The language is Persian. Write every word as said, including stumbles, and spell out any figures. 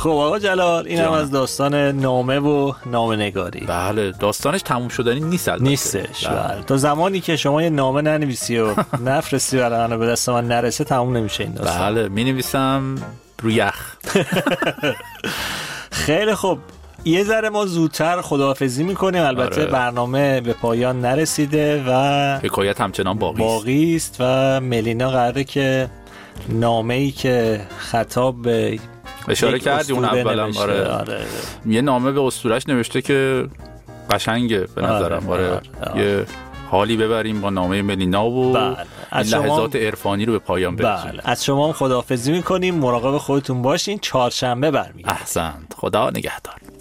خب آقا جلال، این هم از داستان نامه و نامه‌نگاری. بله، داستانش تموم شدنی نیست البته. نیستش. بله. تا زمانی که شما یه نامه ننویسی و نفرستی برای من به دست من نرسه تموم نمیشه این داستان. بله، می‌نویسم روی یخ. خیلی خوب، یه ذره ما زودتر خداحافظی میکنیم. البته آره. برنامه به پایان نرسیده و حکایت همچنان باقی است. باقی است و ملینا قراره که نامه‌ای که خطاب به اشاره کردی اون اولم آره. آره یه نامه به اسطوره‌اش نوشته که قشنگه به نظرم. آره, آره. آره. یه حالی ببریم با نامه ملینا و بله. از لحظات عرفانی رو به پایان برسونیم. بله. از شما هم خداحافظی میکنیم. مراقب خودتون باشین. چهارشنبه برمیگردیم. احسنت. خدا نگهدار.